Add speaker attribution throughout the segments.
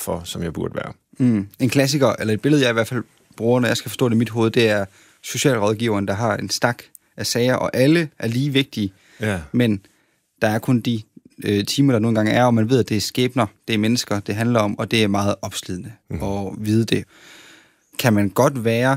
Speaker 1: for, som jeg burde være.
Speaker 2: En klassiker, eller et billede, jeg i hvert fald bruger, når jeg skal forstå det i mit hoved, det er socialrådgiveren, der har en stak af sager, og alle er lige vigtige, men der er kun de timer, der nogle gange er, og man ved, at det er skæbner, det er mennesker, det handler om, og det er meget opslidende at vide det. Kan man godt være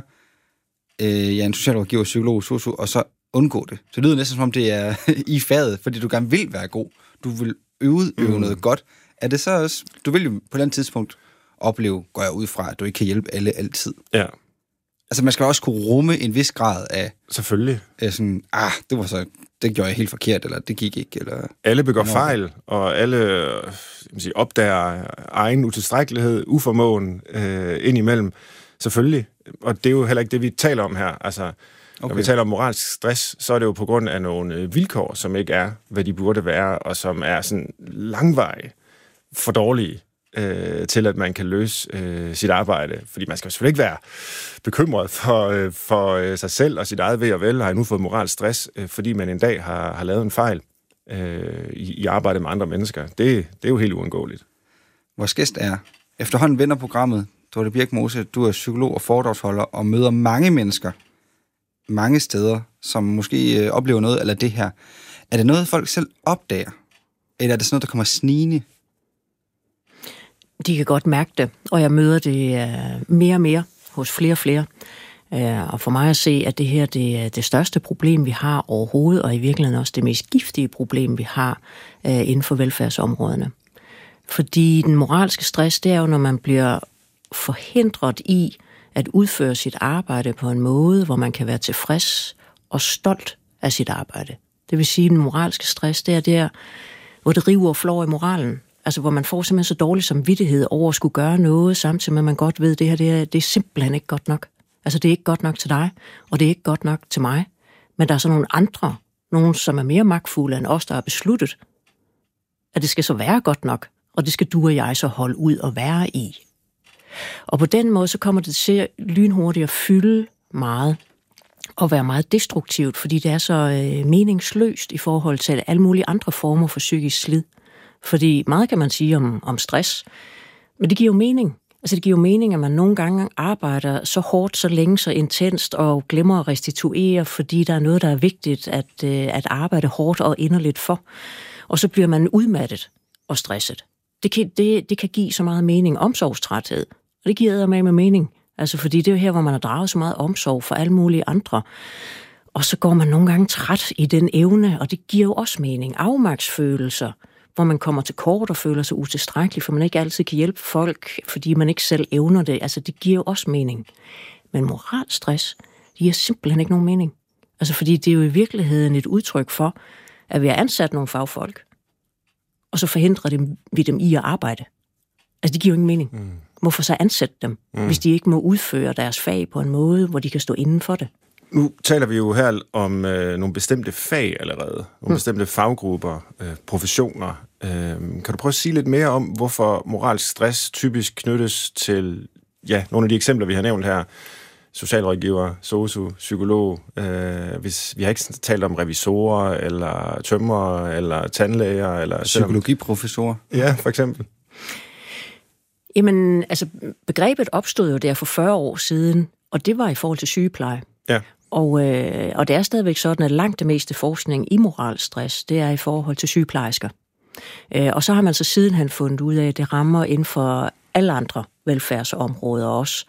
Speaker 2: en socialrådgiver, psykolog, sosu, og så undgå det? Så det lyder næsten som om, det er i faget, fordi du gerne vil være god. Du vil øve noget godt. Er det så også... Du vil jo på et eller andet tidspunkt opleve, går jeg ud fra, at du ikke kan hjælpe alle altid.
Speaker 1: Ja.
Speaker 2: Altså, man skal også kunne rumme en vis grad af...
Speaker 1: Selvfølgelig.
Speaker 2: Sådan, det gjorde jeg helt forkert, eller det gik ikke, eller...
Speaker 1: Alle begår fejl, og alle opdager egen utilstrækkelighed, uformåen indimellem. Selvfølgelig. Og det er jo heller ikke det, vi taler om her. Altså, når vi taler om moralsk stress, så er det jo på grund af nogle vilkår, som ikke er, hvad de burde være, og som er sådan langvarige for dårlige til, at man kan løse sit arbejde. Fordi man skal selvfølgelig ikke være bekymret for sig selv og sit eget ved og vel, har nu fået moralsk stress, fordi man en dag har lavet en fejl i arbejdet med andre mennesker. Det er jo helt uundgåeligt.
Speaker 2: Vores gæst er efterhånden ven af programmet, Dorthe Birkmose. Du er psykolog og foredragsholder og møder mange mennesker mange steder, som måske oplever noget eller det her. Er det noget, folk selv opdager? Eller er det sådan noget, der kommer snigende?
Speaker 3: De kan godt mærke det, og jeg møder det mere og mere hos flere og flere. Og for mig at se, at det her det er det største problem, vi har overhovedet, og i virkeligheden også det mest giftige problem, vi har inden for velfærdsområderne. Fordi den moralske stress, det er jo, når man bliver forhindret i at udføre sit arbejde på en måde, hvor man kan være tilfreds og stolt af sit arbejde. Det vil sige, at den moralske stress, det er der, hvor det river og flår i moralen. Altså, hvor man får simpelthen så dårlig samvittighed over at skulle gøre noget, samtidig med, at man godt ved, at det her det er simpelthen ikke godt nok. Altså, det er ikke godt nok til dig, og det er ikke godt nok til mig. Men der er så nogle andre, nogen som er mere magtfulde end os, der har besluttet, at det skal så være godt nok, og det skal du og jeg så holde ud og være i. Og på den måde, så kommer det til lynhurtigt at fylde meget, og være meget destruktivt, fordi det er så meningsløst i forhold til alle mulige andre former for psykisk slid. Fordi meget kan man sige om stress, men det giver jo mening. Altså det giver jo mening, at man nogle gange arbejder så hårdt, så længe, så intenst, og glemmer at restituere, fordi der er noget, der er vigtigt at arbejde hårdt og inderligt for. Og så bliver man udmattet og stresset. Det kan give så meget mening. Omsorgstræthed, og det giver eddermame med mening. Altså fordi det er jo her, hvor man har draget så meget omsorg for alle mulige andre. Og så går man nogle gange træt i den evne, og det giver jo også mening. Afmagtsfølelser, hvor man kommer til kort og føler sig utilstrækkelig, for man ikke altid kan hjælpe folk, fordi man ikke selv evner det. Altså, det giver jo også mening. Men moralstress, det giver simpelthen ikke nogen mening. Altså, fordi det er jo i virkeligheden et udtryk for, at vi har ansat nogle fagfolk, og så forhindrer vi dem i at arbejde. Altså, det giver jo ingen mening. Hvorfor så ansætte dem, hvis de ikke må udføre deres fag på en måde, hvor de kan stå inden for det?
Speaker 1: Nu taler vi jo her om nogle bestemte fag allerede, nogle bestemte faggrupper, professioner. Kan du prøve at sige lidt mere om, hvorfor moralsk stress typisk knyttes til nogle af de eksempler, vi har nævnt her? Socialrådgiver, sosu, psykolog. Vi har ikke talt om revisorer, eller tømrere, eller tandlæger. Eller
Speaker 2: psykologiprofessorer.
Speaker 1: Ja, for eksempel.
Speaker 3: Jamen, altså, begrebet opstod jo der for 40 år siden, og det var i forhold til sygepleje.
Speaker 1: Ja.
Speaker 3: Og det er stadigvæk sådan, at langt det meste forskning i moralstress, det er i forhold til sygeplejersker. Og så har man så sidenhen fundet ud af, at det rammer inden for alle andre velfærdsområder også.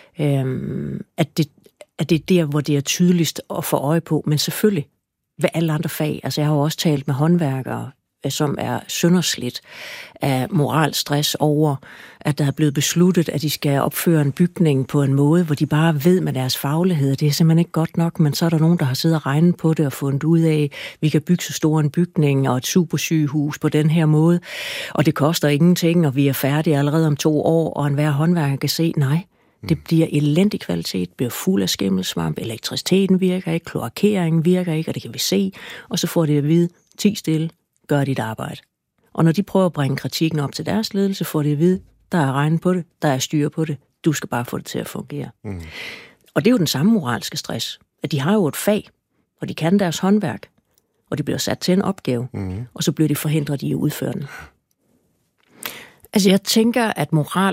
Speaker 3: At det er der, hvor det er tydeligst at få øje på, men selvfølgelig ved alle andre fag. Altså jeg har jo også talt med håndværkere, som er sønderslidt af moralstress over, at der er blevet besluttet, at de skal opføre en bygning på en måde, hvor de bare ved med deres faglighed. Det er simpelthen ikke godt nok, men så er der nogen, der har siddet og regnet på det og fundet ud af, at vi kan bygge så stor en bygning og et supersygehus på den her måde, og det koster ingenting, og vi er færdige allerede om 2 år, og enhver håndværker kan se, nej, det bliver elendig kvalitet, bliver fuld af skimmelsvamp, elektriciteten virker ikke, kloakeringen virker ikke, og det kan vi se, og så får det at vide, 10 stille, gør dit arbejde. Og når de prøver at bringe kritikken op til deres ledelse, får de at vide, der er regnet på det, der er styr på det, du skal bare få det til at fungere. Og det er jo den samme moralske stress, at de har jo et fag, og de kan deres håndværk, og de bliver sat til en opgave, og så bliver de forhindret i at udføre den. Altså jeg tænker, at moral